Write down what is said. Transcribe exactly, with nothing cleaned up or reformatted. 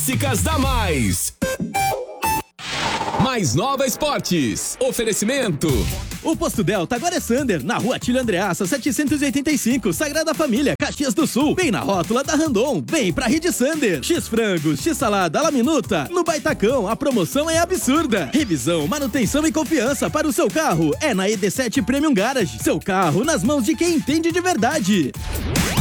Clássicas da Mais. Mais Nova Esportes. Oferecimento. O Posto Delta agora é Sander, na rua Tílio Andreassa, setecentos e oitenta e cinco, Sagrada Família, Caxias do Sul. Vem na rótula da Randon, vem pra Rede Sander. X-frangos, X-salada, la minuta. No Baitacão, a promoção é absurda. Revisão, manutenção e confiança para o seu carro é na E D sete Premium Garage. Seu carro nas mãos de quem entende de verdade.